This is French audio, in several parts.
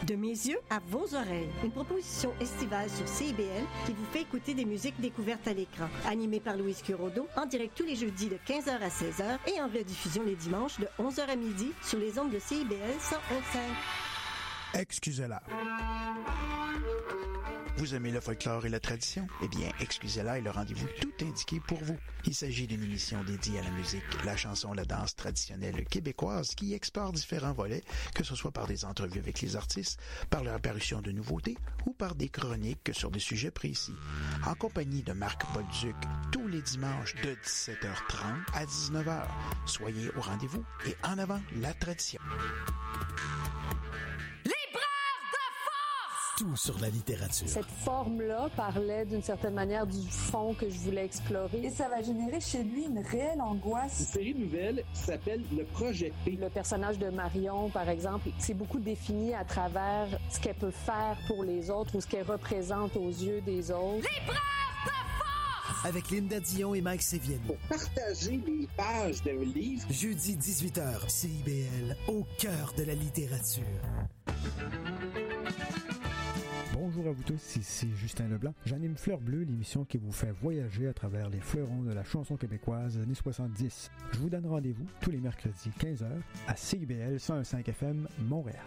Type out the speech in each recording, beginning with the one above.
De mes yeux à vos oreilles. Une proposition estivale sur CIBL qui vous fait écouter des musiques découvertes à l'écran. Animée par Louise Curodo, en direct tous les jeudis de 15h à 16h et en rediffusion les dimanches de 11h à midi sur les ondes de CIBL 101.5. Excusez-la. Vous aimez le folklore et la tradition? Eh bien, Excusez-la est le rendez-vous tout indiqué pour vous. Il s'agit d'une émission dédiée à la musique, la chanson, la danse traditionnelle québécoise qui explore différents volets, que ce soit par des entrevues avec les artistes, par leur apparition de nouveautés ou par des chroniques sur des sujets précis. En compagnie de Marc Bolduc, tous les dimanches de 17h30 à 19h. Soyez au rendez-vous et en avant la tradition. Tout sur la littérature. Cette forme-là parlait d'une certaine manière du fond que je voulais explorer. Et ça va générer chez lui une réelle angoisse. Une série nouvelle qui s'appelle Le Projet P. Le personnage de Marion, par exemple, c'est beaucoup défini à travers ce qu'elle peut faire pour les autres ou ce qu'elle représente aux yeux des autres. L'épreuve de force! Avec Linda Dion et Mike Sévienne. Pour partager les pages d'un livre. Jeudi 18h, CIBL, au cœur de la littérature. Bonjour à vous tous, ici Justin Leblanc. J'anime Fleur Bleue, l'émission qui vous fait voyager à travers les fleurons de la chanson québécoise des années 70. Je vous donne rendez-vous tous les mercredis 15h à CIBL 101.5 FM Montréal.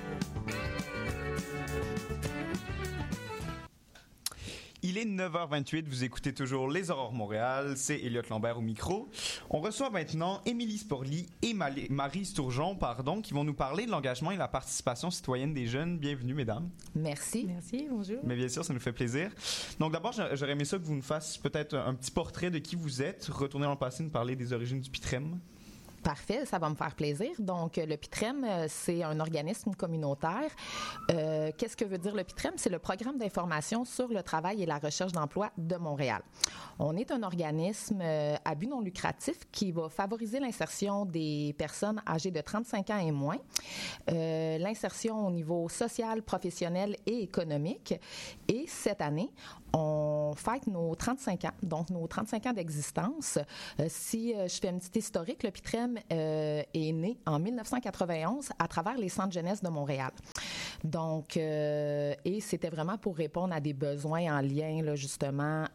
Il est 9h28, vous écoutez toujours Les Aurores Montréal, c'est Elliot Lambert au micro. On reçoit maintenant Émilie Sporly et Marie Sturgeon, qui vont nous parler de l'engagement et la participation citoyenne des jeunes. Bienvenue, mesdames. Merci. Merci, bonjour. Mais bien sûr, ça nous fait plaisir. Donc d'abord, j'aurais aimé ça que vous nous fassiez peut-être un petit portrait de qui vous êtes, retourner dans le passé, nous parler des origines du PITREM. Parfait, ça va me faire plaisir. Donc, le PITREM, c'est un organisme communautaire. Qu'est-ce que veut dire le PITREM? C'est le programme d'information sur le travail et la recherche d'emploi de Montréal. On est un organisme à but non lucratif qui va favoriser l'insertion des personnes âgées de 35 ans et moins, l'insertion au niveau social, professionnel et économique. Et cette année, on fête nos 35 ans, donc nos 35 ans d'existence. Si je fais une petite historique, le PITREM est né en 1991 à travers les centres jeunesse de Montréal. Donc, et c'était vraiment pour répondre à des besoins en lien, là, justement,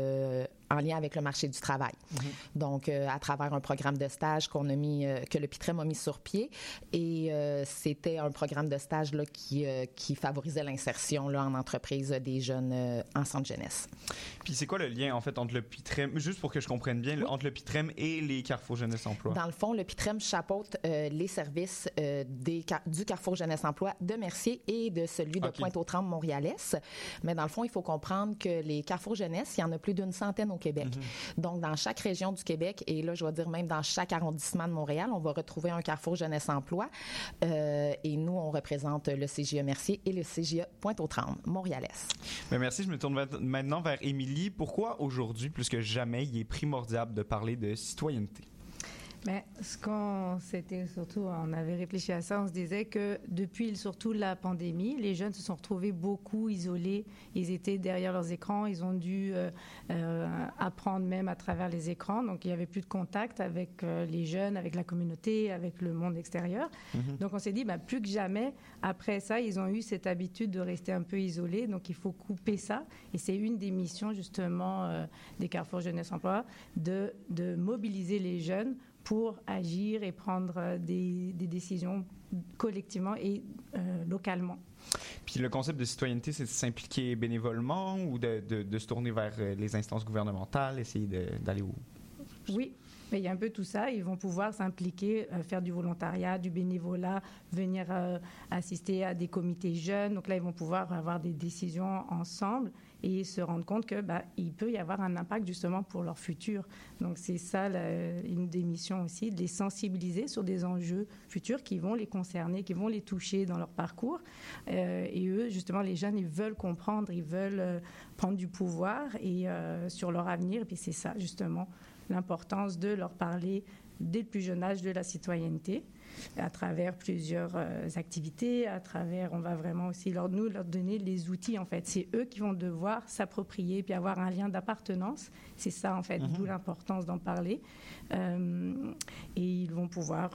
en lien avec le marché du travail. Mm-hmm. Donc, à travers un programme de stage qu'on a mis, que le PITREM a mis sur pied, et c'était un programme de stage là qui favorisait l'insertion là en entreprise des jeunes en centre jeunesse. Puis c'est quoi le lien en fait entre le PITREM, juste pour que je comprenne bien, oui, entre le PITREM et les Carrefour Jeunesse Emploi? Dans le fond, le PITREM chapeaute les services du Carrefour Jeunesse Emploi de Mercier et de celui de Pointe-aux-Trembles Montréal-Est. Mais dans le fond, il faut comprendre que les Carrefour Jeunesse, il y en a plus d'une centaine au Québec. Mm-hmm. Donc, dans chaque région du Québec, et là, je vais dire même dans chaque arrondissement de Montréal, on va retrouver un Carrefour Jeunesse Emploi. Et nous, on représente le CJE Mercier et le CJE Pointe-aux-Trembles Montréal-Est. Bien, merci. Je me tourne maintenant vers Émilie. Pourquoi aujourd'hui, plus que jamais, il est primordial de parler de citoyenneté? Mais c'était surtout, on avait réfléchi à ça, on se disait que depuis surtout la pandémie, les jeunes se sont retrouvés beaucoup isolés. Ils étaient derrière leurs écrans, ils ont dû apprendre même à travers les écrans. Donc, il n'y avait plus de contact avec les jeunes, avec la communauté, avec le monde extérieur. Mm-hmm. Donc, on s'est dit, plus que jamais, après ça, ils ont eu cette habitude de rester un peu isolés. Donc, il faut couper ça. Et c'est une des missions, justement, des Carrefour Jeunesse Emploi, de mobiliser les jeunes pour agir et prendre des décisions collectivement et localement. Puis le concept de citoyenneté, c'est de s'impliquer bénévolement ou de se tourner vers les instances gouvernementales, essayer d'aller où? Oui. Mais il y a un peu tout ça. Ils vont pouvoir s'impliquer, faire du volontariat, du bénévolat, venir assister à des comités jeunes. Donc là, ils vont pouvoir avoir des décisions ensemble et se rendre compte que il peut y avoir un impact justement pour leur futur. Donc c'est ça une des missions aussi, de les sensibiliser sur des enjeux futurs qui vont les concerner, qui vont les toucher dans leur parcours. Et eux, justement, les jeunes, ils veulent comprendre, ils veulent prendre du pouvoir et sur leur avenir. Et puis c'est ça, justement, l'importance de leur parler dès le plus jeune âge de la citoyenneté. à travers plusieurs activités, on va vraiment aussi leur donner les outils, en fait. C'est eux qui vont devoir s'approprier puis avoir un lien d'appartenance. C'est ça, en fait, d'où l'importance d'en parler. Et ils vont pouvoir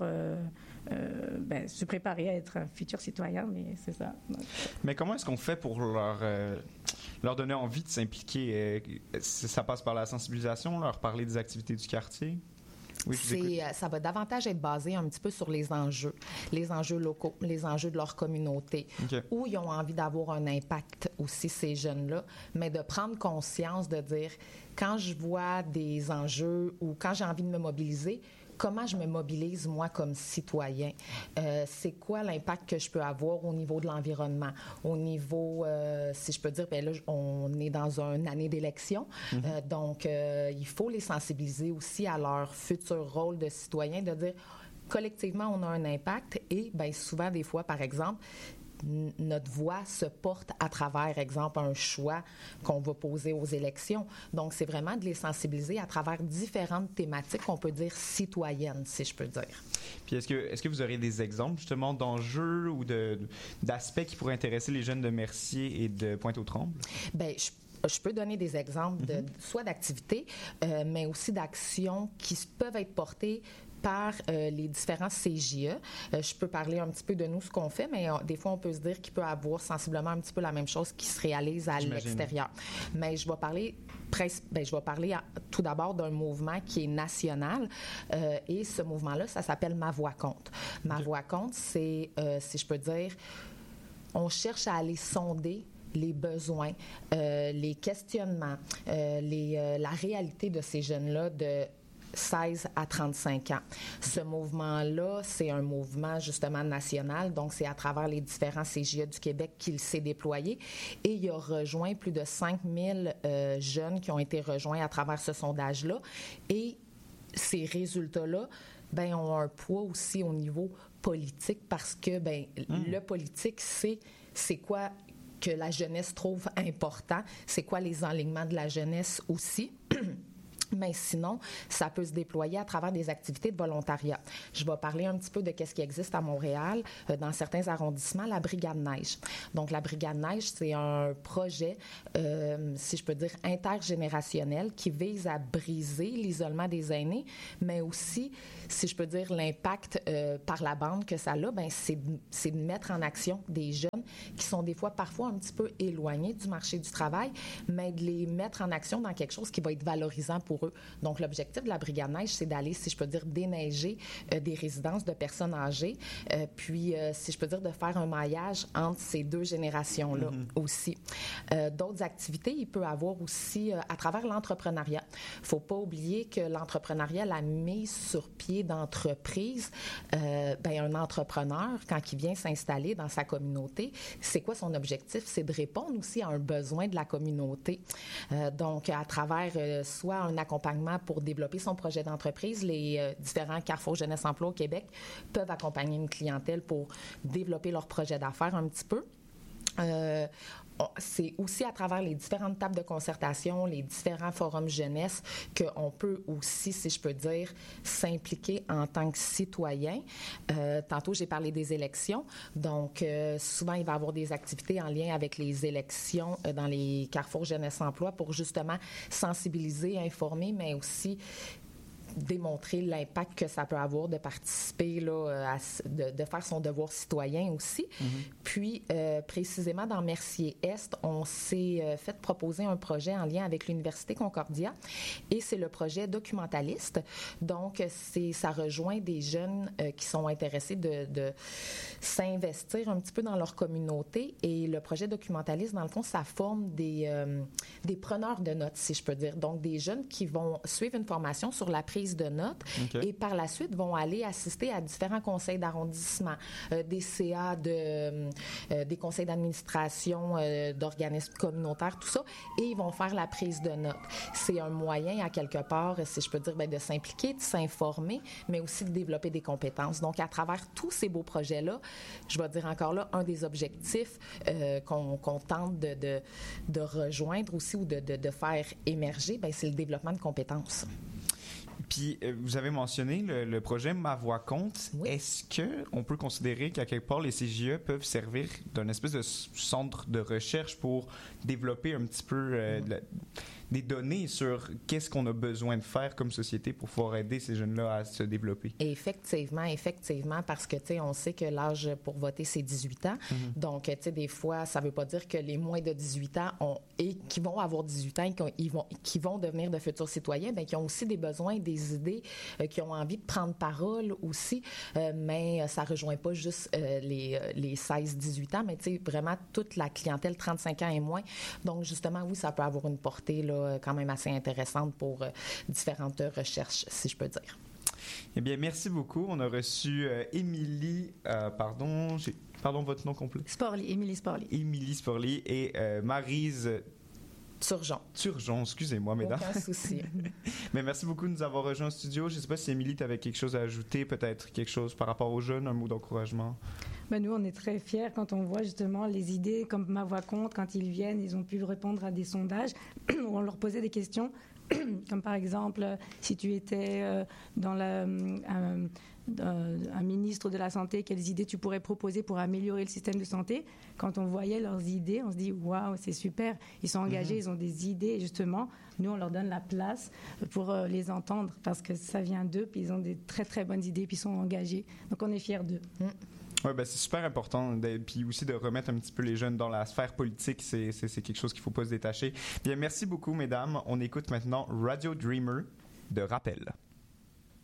se préparer à être un futur citoyen, mais c'est ça. Mais comment est-ce qu'on fait pour leur donner envie de s'impliquer? Ça passe par la sensibilisation, leur parler des activités du quartier? Oui, ça va davantage être basé un petit peu sur les enjeux locaux, les enjeux de leur communauté, où ils ont envie d'avoir un impact aussi, ces jeunes-là, mais de prendre conscience de dire, quand je vois des enjeux ou quand j'ai envie de me mobiliser, comment je me mobilise, moi, comme citoyen? C'est quoi l'impact que je peux avoir au niveau de l'environnement? Au niveau, si je peux dire, bien là, on est dans une année d'élection, donc il faut les sensibiliser aussi à leur futur rôle de citoyen, de dire, collectivement, on a un impact et, bien, souvent, des fois, par exemple, notre voix se porte à travers, exemple, un choix qu'on va poser aux élections. Donc, c'est vraiment de les sensibiliser à travers différentes thématiques qu'on peut dire citoyennes, si je peux dire. Puis, est-ce que vous aurez des exemples, justement, d'enjeux ou d'aspects qui pourraient intéresser les jeunes de Mercier et de Pointe-aux-Trembles? Bien, je peux donner des exemples soit d'activités, mais aussi d'actions qui peuvent être portées par les différents CJE. Je peux parler un petit peu de nous, ce qu'on fait, mais des fois, on peut se dire qu'il peut avoir sensiblement un petit peu la même chose qui se réalise à l'extérieur. Mais je vais parler tout d'abord d'un mouvement qui est national et ce mouvement-là, ça s'appelle Ma Voix compte. Ma Voix compte, c'est, si je peux dire, on cherche à aller sonder les besoins, les questionnements, la réalité de ces jeunes-là de 16 à 35 ans. Ce mouvement-là, c'est un mouvement justement national, donc c'est à travers les différents CJE du Québec qu'il s'est déployé et il a rejoint plus de 5000 jeunes qui ont été rejoints à travers ce sondage-là et ces résultats-là ont un poids aussi au niveau politique parce que le politique, c'est quoi que la jeunesse trouve important, c'est quoi les enlignements de la jeunesse aussi. Mais sinon, ça peut se déployer à travers des activités de volontariat. Je vais parler un petit peu de ce qui existe à Montréal, dans certains arrondissements, la Brigade Neige. Donc, la Brigade Neige, c'est un projet, si je peux dire, intergénérationnel qui vise à briser l'isolement des aînés, mais aussi, si je peux dire, l'impact par la bande que ça a, c'est de mettre en action des jeunes qui sont des fois, parfois, un petit peu éloignés du marché du travail, mais de les mettre en action dans quelque chose qui va être valorisant pour eux. Donc, l'objectif de la Brigade Neige, c'est d'aller, si je peux dire, déneiger des résidences de personnes âgées, puis, si je peux dire, de faire un maillage entre ces deux générations-là aussi. D'autres activités, il peut avoir aussi à travers l'entrepreneuriat. Il ne faut pas oublier que l'entrepreneuriat, la mise sur pied d'entreprise, un entrepreneur, quand il vient s'installer dans sa communauté, c'est quoi son objectif? C'est de répondre aussi à un besoin de la communauté. Donc, à travers soit un accompagnement pour développer son projet d'entreprise, les différents Carrefour Jeunesse Emploi au Québec peuvent accompagner une clientèle pour développer leur projet d'affaires un petit peu. C'est aussi à travers les différentes tables de concertation, les différents forums jeunesse qu'on peut aussi, si je peux dire, s'impliquer en tant que citoyen. Tantôt, j'ai parlé des élections. Donc, souvent, il va y avoir des activités en lien avec les élections dans les Carrefour Jeunesse Emploi pour justement sensibiliser, informer, mais aussi démontrer l'impact que ça peut avoir de participer, là, de faire son devoir citoyen aussi. Puis, précisément dans Mercier-Est, on s'est fait proposer un projet en lien avec l'Université Concordia et c'est le projet documentaliste. Donc, ça rejoint des jeunes qui sont intéressés de s'investir un petit peu dans leur communauté et le projet documentaliste, dans le fond, ça forme des preneurs de notes, si je peux dire. Donc, des jeunes qui vont suivre une formation sur la prise de notes et par la suite vont aller assister à différents conseils d'arrondissement, des CA, des conseils d'administration, d'organismes communautaires, tout ça, et ils vont faire la prise de notes. C'est un moyen, à quelque part, si je peux dire, de s'impliquer, de s'informer, mais aussi de développer des compétences. Donc, à travers tous ces beaux projets-là, je vais dire encore là, un des objectifs qu'on tente de rejoindre aussi ou de faire émerger, c'est le développement de compétences. Puis, vous avez mentionné le projet Ma Voix compte. Oui. Est-ce qu'on peut considérer qu'à quelque part, les CJE peuvent servir d'un espèce de centre de recherche pour développer un petit peu des données sur qu'est-ce qu'on a besoin de faire comme société pour pouvoir aider ces jeunes-là à se développer? Effectivement, parce que, tu sais, on sait que l'âge pour voter, c'est 18 ans. Donc, tu sais, des fois, ça ne veut pas dire que les moins de 18 ans et qui vont avoir 18 ans et qui vont devenir de futurs citoyens, bien, qui ont aussi des besoins, des idées, qui ont envie de prendre parole aussi, mais ça ne rejoint pas juste les 16-18 ans, mais tu sais, vraiment toute la clientèle 35 ans et moins. Donc, justement, oui, ça peut avoir une portée là, quand même assez intéressante pour différentes recherches, si je peux dire. Eh bien, merci beaucoup. On a reçu Émilie, pardon, votre nom complet? Émilie Sporly. Émilie Sporly et Maryse Turgeon, excusez-moi, mesdames. Aucun souci. Mais merci beaucoup de nous avoir rejoints au studio. Je ne sais pas si Émilie, tu avais quelque chose à ajouter, peut-être quelque chose par rapport aux jeunes, un mot d'encouragement. Ben nous, on est très fiers quand on voit justement les idées comme Ma Voix compte. Quand ils viennent, ils ont pu répondre à des sondages où on leur posait des questions, comme par exemple, si tu étais dans un ministre de la Santé, quelles idées tu pourrais proposer pour améliorer le système de santé? Quand on voyait leurs idées, on se dit « Waouh, c'est super, ils sont engagés, ils ont des idées. » Et justement, nous, on leur donne la place pour les entendre parce que ça vient d'eux, puis ils ont des très, très bonnes idées, puis ils sont engagés. Donc, on est fiers d'eux. Oui, ben c'est super important. Puis aussi de remettre un petit peu les jeunes dans la sphère politique, c'est quelque chose qu'il ne faut pas se détacher. Bien, merci beaucoup, mesdames. On écoute maintenant Radio Dreamer de Rappel.